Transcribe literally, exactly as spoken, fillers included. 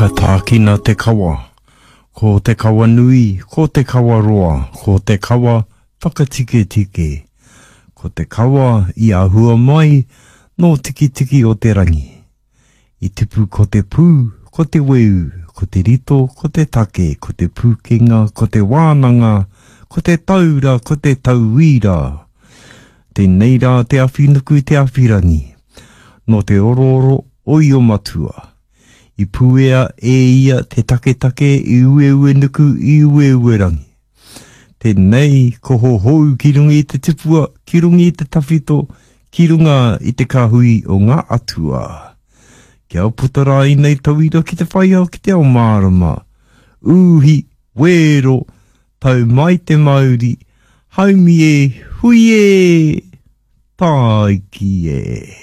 Ka tākina te kawa. Ko te kawa nui, ko te kawa roa, ko te kawa whakatike tike. Ko te kawa i ahua mai, no tiki tiki o te rangi. I tipu ko te pū, ko te weu, ko te rito, ko te take, ko te pūkenga, ko te wānanga, ko te taura, ko te tauira. Te neira te awhinuku te awhirangi. No te ororo oi o matua. I puea e ia te take take i ue ue nuku i ue ue rangi. Te nei ko ho hou ki rungi i te tipua, ki rungi i te tawhito, ki runga i te kahui o ngā atua. Kia putara i nei tauira ki te whaiau ki te ao mārama. Uhi, wero, tau mai te mauri, haumi e, hui e, taiki e.